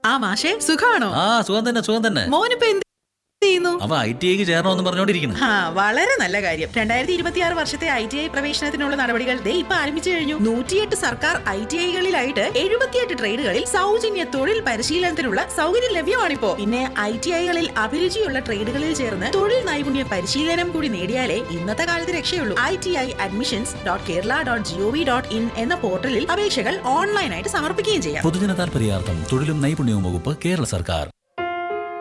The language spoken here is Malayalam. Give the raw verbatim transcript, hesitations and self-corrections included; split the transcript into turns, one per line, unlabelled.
ആ മാഷെ സുഖാണോ?
ആ സുഖം തന്നെ സുഖം തന്നെ.
മോനിപ്പോ എന്ത് ചെയ്യുന്നു?
അവ ഐ ടി ഐക്ക് ചേരണമെന്ന് പറഞ്ഞോണ്ടിരിക്കുന്നു.
ആ വളരെ നല്ല കാര്യം. രണ്ടായിരത്തി ഇരുപത്തി ആറ് വർഷത്തെ ഐ ടി ഐ പ്രവേശനത്തിനുള്ള നടപടികൾ ദേ ഇപ്പൊ ആരംഭിച്ചു കഴിഞ്ഞു. നൂറ്റിയെട്ട് സർക്കാർ ഐ ടി ഐകളിലായിട്ട് എഴുപത്തിയെട്ട് ട്രേഡുകളിൽ സൗജന്യ തൊഴിൽ പരിശീലനത്തിനുള്ള സൗകര്യം ലഭ്യമാണിപ്പോ. പിന്നെ ഐ ടി ഐകളിൽ അഭിരുചിയുള്ള ട്രേഡുകളിൽ ചേർന്ന് തൊഴിൽ നൈപുണ്യ പരിശീലനം കൂടി നേടിയാലേ ഇന്നത്തെ കാലത്ത് രക്ഷയുള്ളൂ. I T I admissions dot Kerala dot G O V dot in എന്ന പോർട്ടലിൽ അപേക്ഷകൾ ഓൺലൈനായിട്ട് സമർപ്പിക്കുകയും ചെയ്യാം.
പൊതുജന താൽപര്യാർത്ഥം തൊഴിലും നൈപുണ്യവും വകുപ്പ് കേരള സർക്കാർ.